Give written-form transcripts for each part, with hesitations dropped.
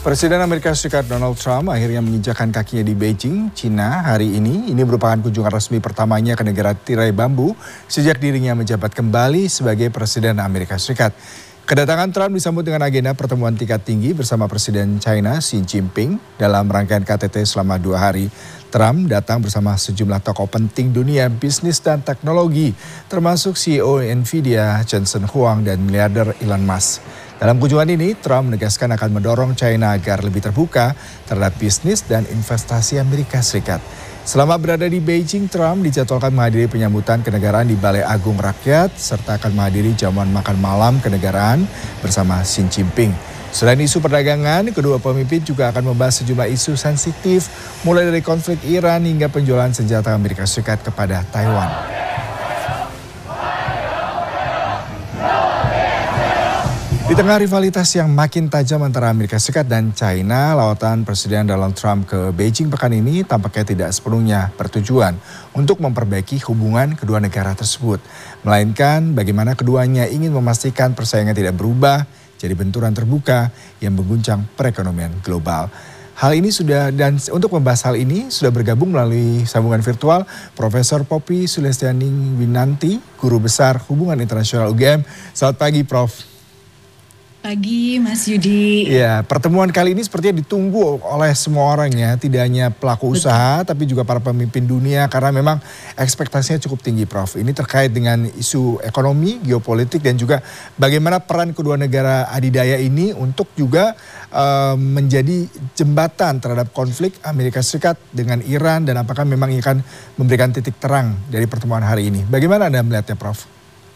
Presiden Amerika Serikat Donald Trump akhirnya menginjakan kakinya di Beijing, China hari ini. Ini merupakan kunjungan resmi pertamanya ke negara tirai bambu sejak dirinya menjabat kembali sebagai Presiden Amerika Serikat. Kedatangan Trump disambut dengan agenda pertemuan tingkat tinggi bersama Presiden China Xi Jinping dalam rangkaian KTT selama 2 hari. Trump datang bersama sejumlah tokoh penting dunia bisnis dan teknologi, termasuk CEO Nvidia Jensen Huang dan miliarder Elon Musk. Dalam kunjungan ini, Trump menegaskan akan mendorong China agar lebih terbuka terhadap bisnis dan investasi Amerika Serikat. Selama berada di Beijing, Trump dijadwalkan menghadiri penyambutan kenegaraan di Balai Agung Rakyat, serta akan menghadiri jamuan makan malam kenegaraan bersama Xi Jinping. Selain isu perdagangan, kedua pemimpin juga akan membahas sejumlah isu sensitif, mulai dari konflik Iran hingga penjualan senjata Amerika Serikat kepada Taiwan. Di tengah rivalitas yang makin tajam antara Amerika Serikat dan China, lawatan Presiden Donald Trump ke Beijing pekan ini tampaknya tidak sepenuhnya bertujuan untuk memperbaiki hubungan kedua negara tersebut. Melainkan bagaimana keduanya ingin memastikan persaingan tidak berubah jadi benturan terbuka yang mengguncang perekonomian global. Hal ini untuk membahas hal ini sudah bergabung melalui sambungan virtual Profesor Poppy Sulestianing Winanti, Guru Besar Hubungan Internasional UGM. Selamat pagi, Prof. Pagi Mas Yudi. Ya, pertemuan kali ini sepertinya ditunggu oleh semua orang ya, tidak hanya pelaku usaha tapi juga para pemimpin dunia karena memang ekspektasinya cukup tinggi, Prof. Ini terkait dengan isu ekonomi, geopolitik dan juga bagaimana peran kedua negara adidaya ini untuk juga menjadi jembatan terhadap konflik Amerika Serikat dengan Iran dan apakah memang akan memberikan titik terang dari pertemuan hari ini. Bagaimana Anda melihatnya, Prof?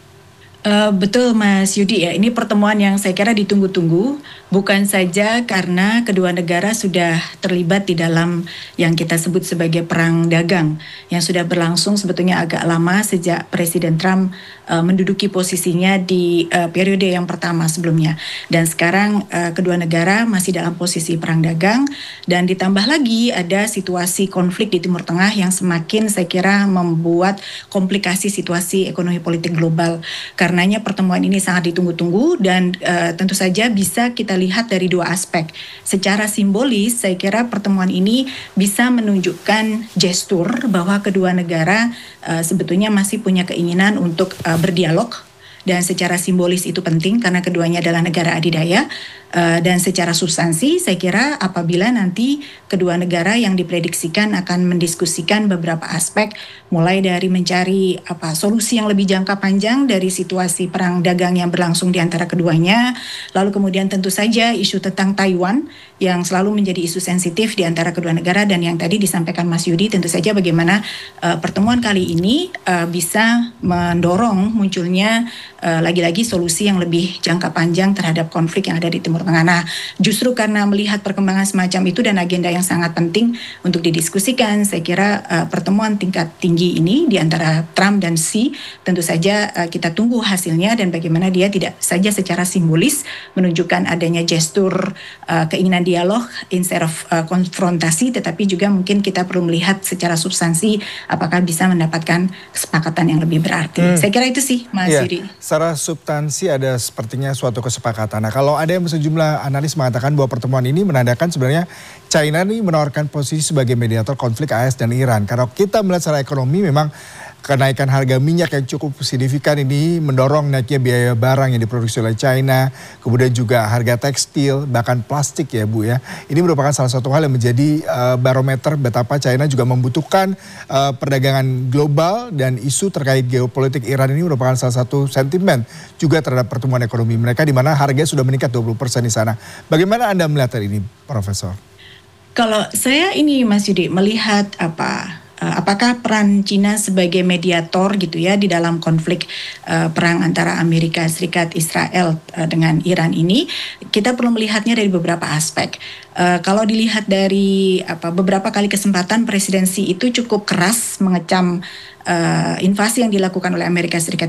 Betul Mas Yudi ya, ini pertemuan yang saya kira ditunggu-tunggu, bukan saja karena kedua negara sudah terlibat di dalam yang kita sebut sebagai perang dagang yang sudah berlangsung sebetulnya agak lama sejak Presiden Trump menduduki posisinya di periode yang pertama sebelumnya. Dan sekarang kedua negara masih dalam posisi perang dagang dan ditambah lagi ada situasi konflik di Timur Tengah yang semakin saya kira membuat komplikasi situasi ekonomi politik global. Karenanya pertemuan ini sangat ditunggu-tunggu dan tentu saja bisa kita lihat dari dua aspek. Secara simbolis saya kira pertemuan ini bisa menunjukkan gestur bahwa kedua negara sebetulnya masih punya keinginan untuk berdialog. Dan secara simbolis itu penting karena keduanya adalah negara adidaya. Dan secara substansi saya kira apabila nanti kedua negara yang diprediksikan akan mendiskusikan beberapa aspek mulai dari mencari solusi yang lebih jangka panjang dari situasi perang dagang yang berlangsung di antara keduanya, lalu kemudian tentu saja isu tentang Taiwan yang selalu menjadi isu sensitif di antara kedua negara dan yang tadi disampaikan Mas Yudi tentu saja bagaimana pertemuan kali ini bisa mendorong munculnya lagi-lagi solusi yang lebih jangka panjang terhadap konflik yang ada di Timur Tengah. Nah, justru karena melihat perkembangan semacam itu dan agenda yang sangat penting untuk didiskusikan, saya kira pertemuan tingkat tinggi ini di antara Trump dan Xi tentu saja kita tunggu hasilnya dan bagaimana dia tidak saja secara simbolis menunjukkan adanya gestur keinginan dialog instead of konfrontasi, tetapi juga mungkin kita perlu melihat secara substansi apakah bisa mendapatkan kesepakatan yang lebih berarti. Saya kira itu sih, Mas Yudi. Secara substansi ada sepertinya suatu kesepakatan. Nah, kalau ada yang sejumlah analis mengatakan bahwa pertemuan ini menandakan sebenarnya China ini menawarkan posisi sebagai mediator konflik AS dan Iran. Karena kita melihat secara ekonomi memang kenaikan harga minyak yang cukup signifikan ini mendorong naiknya biaya barang yang diproduksi oleh China, kemudian juga harga tekstil, bahkan plastik ya Bu ya. Ini merupakan salah satu hal yang menjadi barometer betapa China juga membutuhkan perdagangan global dan isu terkait geopolitik Iran ini merupakan salah satu sentimen juga terhadap pertumbuhan ekonomi mereka di mana harga sudah meningkat 20% di sana. Bagaimana Anda melihat ini, Profesor? Kalau saya ini Mas Yudi melihat apakah peran Cina sebagai mediator gitu ya di dalam konflik perang antara Amerika Serikat Israel dengan Iran ini, kita perlu melihatnya dari beberapa aspek. Kalau dilihat dari beberapa kali kesempatan presidensi itu cukup keras mengecam invasi yang dilakukan oleh Amerika Serikat